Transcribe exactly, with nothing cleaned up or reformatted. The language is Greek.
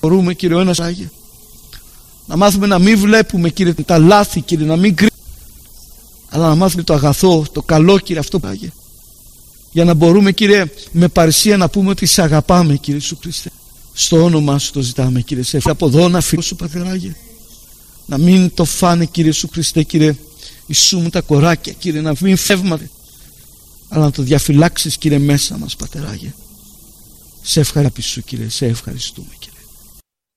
μπορούμε, Κύριε, ο ένας Άγιε. Να μάθουμε να μην βλέπουμε, Κύριε, τα λάθη, Κύριε, να μην κρίνουμε, αλλά να μάθουμε το αγαθό, το καλό, Κύριε, αυτό που Άγιε. Για να μπορούμε, Κύριε, με παρησία να πούμε ότι σε αγαπάμε, Κύριε Ιησού Χριστέ. Στο όνομά Σου το ζητάμε, Κύριε. Σε από εδώ να φύγω Σου, Πατεράγε. Να μην το φάνε, Κύριε Ιησού Χριστέ, Κύριε Ιησού μου, τα κοράκια, Κύριε, να μην φεύγουμε, αλλά να το διαφυλάξεις, Κύριε, μέσα μας, Πατεράγε. Σε ευχαριστούμε, Κύριε, σε ευχαριστούμε, Κύριε.